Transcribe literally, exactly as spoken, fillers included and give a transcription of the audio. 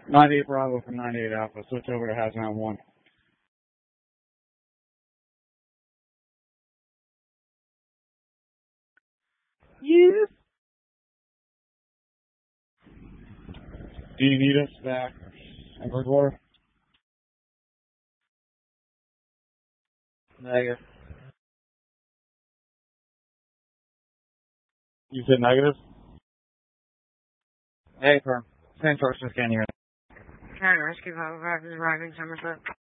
ninety-eight Bravo from ninety-eight Alpha. Switch over to Hazmat one. Yes. Do you need us back in Bridgewater? Negative. You said negative? Hey, firm. Same source, just can't hear. Alright, Rescue five oh five is arriving, Somerset.